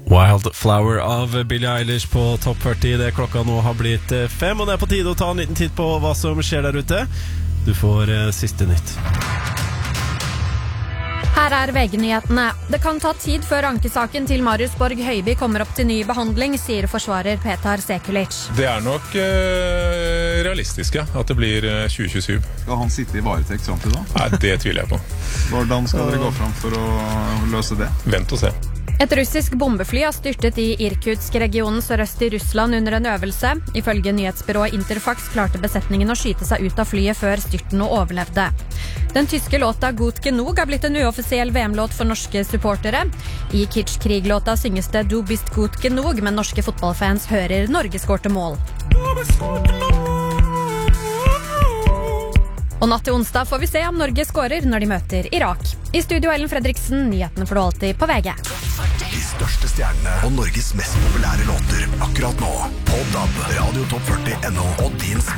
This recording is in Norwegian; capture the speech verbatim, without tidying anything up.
Wildflower av Billie Eilish på topp førti. Det klokka nå har blitt fem, og det er på tide å ta en liten titt på hva som skjer der ute. Du får eh, siste nytt. Her er V G-nyhetene. Det kan ta tid før ankesaken til Marius Borg Høiby kommer opp til ny behandling, sier forsvarer Petar Sekulic. Det er nok eh, realistisk, ja, at det blir eh, tjue tjuesju. Skal han sitte i varetekt fram til da? Nei, det tviler jeg på. Hvordan skal dere gå fram for å løse det? Vent og se. Et russisk bombefly har styrtet i Irkutsk-regionen sørøst i Russland under en øvelse. Ifølge nyhetsbyrået Interfax klarte besetningen å skyte seg ut av flyet før styrten og overlevde. Den tyske låta Gut Genug har blitt en uoffisiell V M-låt for norske supportere. I Kitsch-Krig-låta synges det Du bist gut genug, men norske fotballfans hører Norge skårte mål. Og natt til onsdag får vi se om Norge skårer når de møter Irak. I studio Ellen Fredriksen, nyhetene får du alltid på V G. De største stjernene og Norges mest populære låter akkurat nå. På D A B, Radio Topp førti punktum no og din smart.